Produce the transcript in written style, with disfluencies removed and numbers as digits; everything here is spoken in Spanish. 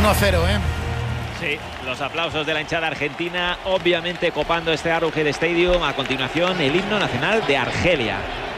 1-0, ¿eh? Sí, los aplausos de la hinchada argentina, obviamente copando este Arrowhead Stadium. A continuación, el himno nacional de Argelia.